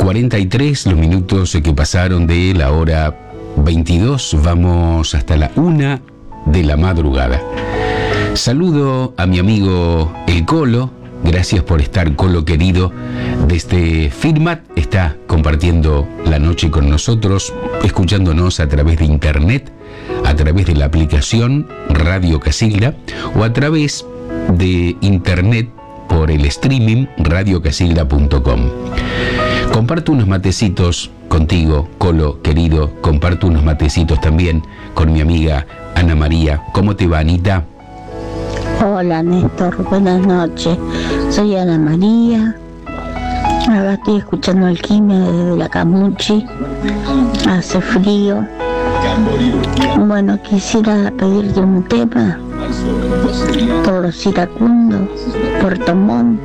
43 los minutos que pasaron de la hora 22. Vamos hasta la 1 de la madrugada. Saludo a mi amigo El Colo. Gracias por estar, Colo querido. Desde Firmat está compartiendo la noche con nosotros, escuchándonos a través de internet, a través de la aplicación Radio Casilda o a través de internet por el streaming radiocasilda.com. Comparto unos matecitos contigo, Colo querido. Comparto unos matecitos también con mi amiga Ana María. ¿Cómo te va, Anita? Hola, Néstor, buenas noches. Soy Ana María. Ahora estoy escuchando Alquimia desde la Camuchi. Hace frío. Bueno, quisiera pedirte un tema por los iracundos, Puerto Montt.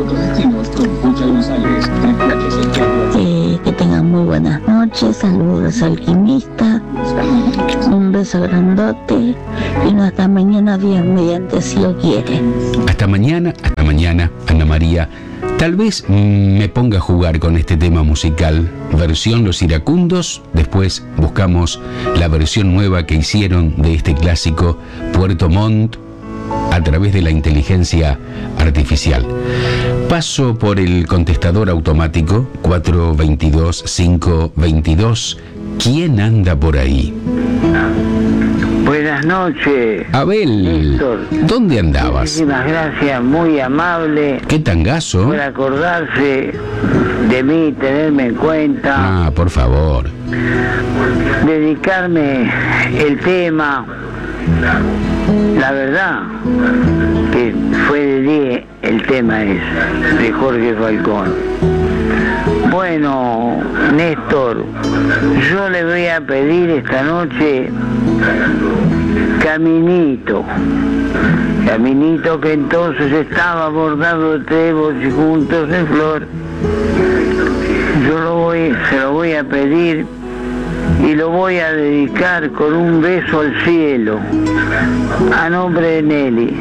Que tengan muy buenas noches. Saludos, alquimistas. Un beso grandote. Y no, hasta mañana, Dios mediante, si lo quiere. Hasta mañana, Ana María. Tal vez me ponga a jugar con este tema musical, versión Los Iracundos. Después buscamos la versión nueva que hicieron de este clásico Puerto Montt a través de la inteligencia artificial. Paso por el contestador automático 422-522. ¿Quién anda por ahí? Buenas noches. Abel, Néstor, ¿dónde andabas? muchísimas gracias, muy amable. ¿Qué tangazo? Por acordarse de mí, tenerme en cuenta. Ah, por favor. Dedicarme el tema. La verdad que fue de 10 el tema es de Jorge Falcón. Bueno, Néstor, yo le voy a pedir esta noche Caminito, que entonces estaba bordado de trébos y juntos de flor. Se lo voy a pedir y lo voy a dedicar con un beso al cielo, a nombre de Nelly.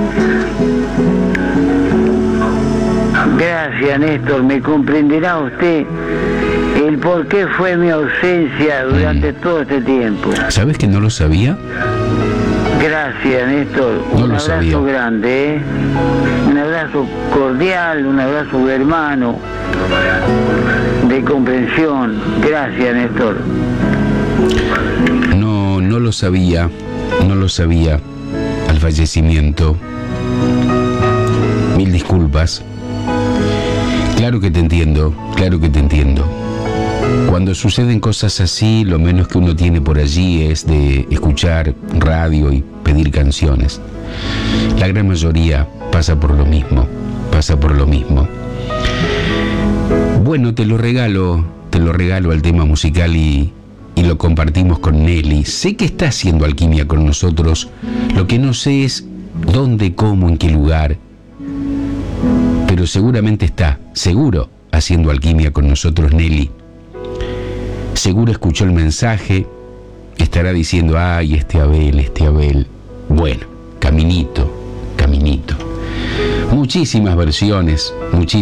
Gracias, Néstor. Me comprenderá usted el por qué fue mi ausencia durante todo este tiempo. ¿Sabes que no lo sabía? Gracias, Néstor. No un lo abrazo sabía. Grande, un abrazo cordial, un abrazo de hermano, de comprensión. Gracias, Néstor. No lo sabía al fallecimiento. Mil disculpas. Claro que te entiendo. Cuando suceden cosas así, lo menos que uno tiene por allí es de escuchar radio y pedir canciones. La gran mayoría pasa por lo mismo. Bueno, te lo regalo al tema musical y lo compartimos con Nelly. Sé que está haciendo alquimia con nosotros. Lo que no sé es dónde, cómo, en qué lugar. Pero seguramente está, seguro, haciendo alquimia con nosotros Nelly. Seguro escuchó el mensaje. Estará diciendo, ay, este Abel. Bueno, Caminito. Muchísimas versiones.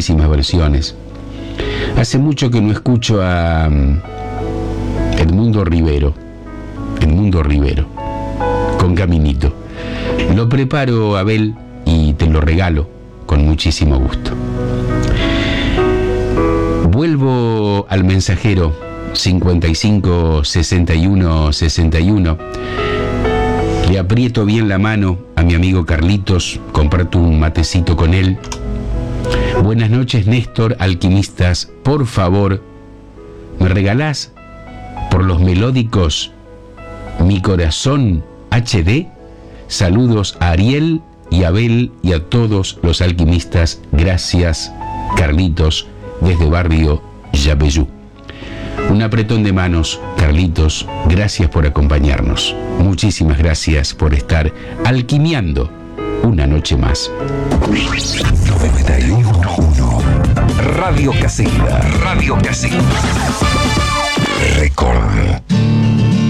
Hace mucho que no escucho a Edmundo Rivero, con Caminito. Lo preparo, Abel, y te lo regalo con muchísimo gusto. Vuelvo al mensajero 55 61 61. Le aprieto bien la mano a mi amigo Carlitos, comparto un matecito con él. Buenas noches, Néstor, alquimistas. Por favor, ¿me regalás por los melódicos Mi Corazón HD? Saludos a Ariel y Abel y a todos los alquimistas. Gracias, Carlitos, desde barrio Yapeyú. Un apretón de manos, Carlitos. Gracias por acompañarnos. Muchísimas gracias por estar alquimiando una noche más. 91.1 Radio Casilda. Record.